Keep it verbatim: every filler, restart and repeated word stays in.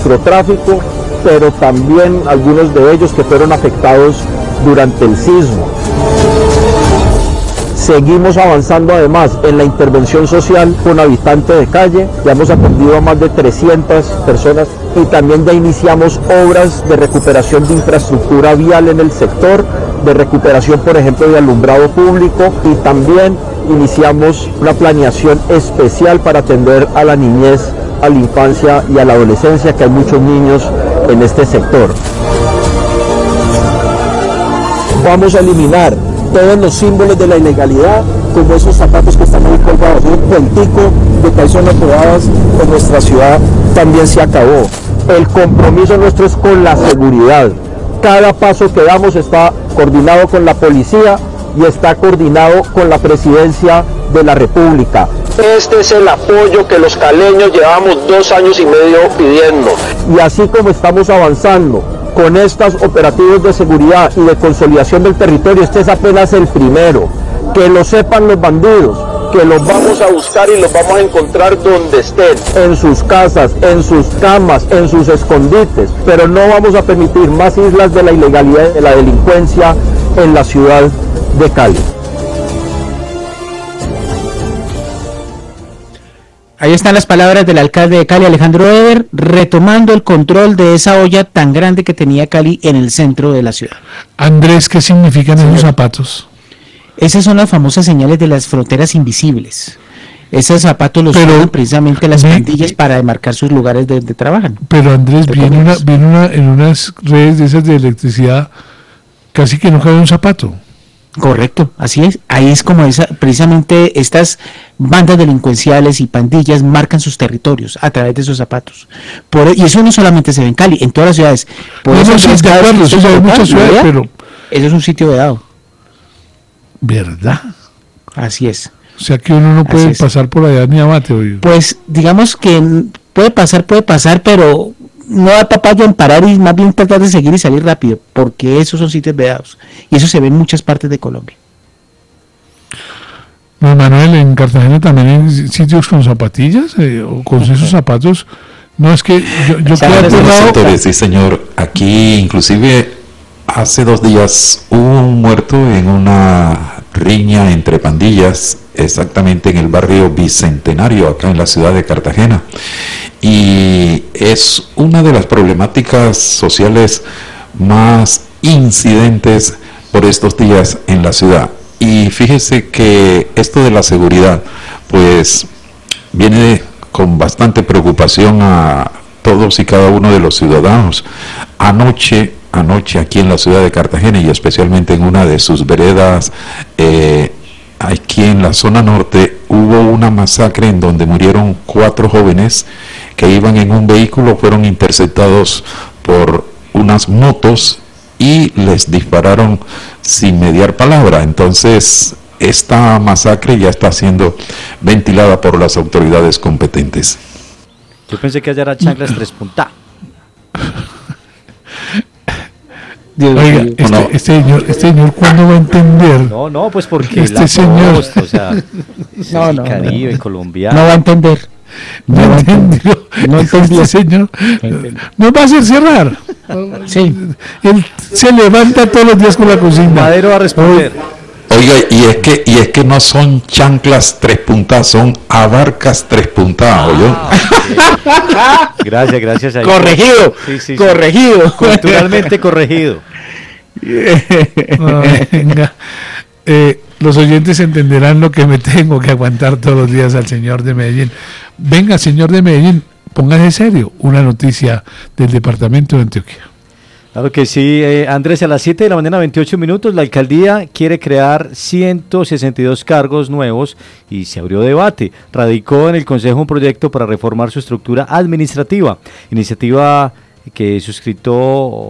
microtráfico, pero también algunos de ellos que fueron afectados durante el sismo. Seguimos avanzando además en la intervención social con habitantes de calle, ya hemos atendido a más de trescientas personas y también ya iniciamos obras de recuperación de infraestructura vial en el sector, de recuperación por ejemplo de alumbrado público, y también iniciamos una planeación especial para atender a la niñez, a la infancia y a la adolescencia, que hay muchos niños en este sector. Vamos a eliminar todos los símbolos de la ilegalidad, como esos zapatos que están ahí colgados, un cuentico de personas robadas en nuestra ciudad también se acabó. El compromiso nuestro es con la seguridad. Cada paso que damos está coordinado con la policía y está coordinado con la presidencia de la República. Este es el apoyo que los caleños llevamos dos años y medio pidiendo. Y así como estamos avanzando con estos operativos de seguridad y de consolidación del territorio, este es apenas el primero. Que lo sepan los bandidos, que los vamos a buscar y los vamos a encontrar donde estén, en sus casas, en sus camas, en sus escondites, pero no vamos a permitir más islas de la ilegalidad y de la delincuencia en la ciudad de Cali. Ahí están las palabras del alcalde de Cali, Alejandro Eder, retomando el control de esa olla tan grande que tenía Cali en el centro de la ciudad. Andrés, ¿qué significan esos zapatos? Esas son las famosas señales de las fronteras invisibles. Esos zapatos los Pero, usan precisamente las vi, pandillas para demarcar sus lugares de donde trabajan. Pero Andrés, viene una, viene una, en unas redes de esas de electricidad, casi que no cabe un zapato. Correcto, así es. Ahí es como esa, precisamente estas bandas delincuenciales y pandillas marcan sus territorios a través de esos zapatos. Por, y eso no solamente se ve en Cali, en todas las ciudades. Por no, eso no, sí, de acuerdo, eso se ve en muchas ciudades, pero... Eso es un sitio vedado. ¿Verdad? Así es. O sea que uno no puede pasar por allá ni abate, oye. Pues digamos que puede pasar, puede pasar, pero no da papaya en parar y más bien tratar de seguir y salir rápido, porque esos son sitios vedados. Y eso se ve en muchas partes de Colombia. No, Manuel, en Cartagena también hay sitios con zapatillas, eh, o con esos zapatos. No, es que yo, yo quedé aterrado. Sí, señor. Aquí, inclusive, hace dos días hubo un muerto en una riña entre pandillas, exactamente en el barrio Bicentenario, acá en la ciudad de Cartagena. Y es una de las problemáticas sociales más incidentes por estos días en la ciudad. Y fíjese que esto de la seguridad, pues, viene con bastante preocupación a todos y cada uno de los ciudadanos. Anoche, anoche aquí en la ciudad de Cartagena y especialmente en una de sus veredas, eh, aquí en la zona norte, hubo una masacre en donde murieron cuatro jóvenes que iban en un vehículo, fueron interceptados por unas motos y les dispararon sin mediar palabra. Entonces, esta masacre ya está siendo ventilada por las autoridades competentes. Yo pensé que allá era chanclas tres punta. Oiga, este, no. este señor, este señor, ¿cuándo va a entender? No, no, pues porque este la señor, post, o sea, no, el no, Caribe, no. colombiano. No va a entender. No, no entendió. No entendió. Este señor nos va a hacer cerrar. Sí. Él se levanta todos los días con la consigna. Madero va a responder. Oiga, y es que y es que no son chanclas tres puntas, son abarcas tres puntas, ah, okay. Gracias, gracias. Ahí. Corregido, sí, sí, corregido. Sí. Culturalmente corregido. No, venga. Eh, los oyentes entenderán lo que me tengo que aguantar todos los días al señor de Medellín. Venga, señor de Medellín, póngase serio. Una noticia del departamento de Antioquia. Claro que sí, eh, Andrés, a las siete de la mañana, veintiocho minutos, la alcaldía quiere crear ciento sesenta y dos cargos nuevos y se abrió debate. Radicó en el Consejo un proyecto para reformar su estructura administrativa, iniciativa que suscrito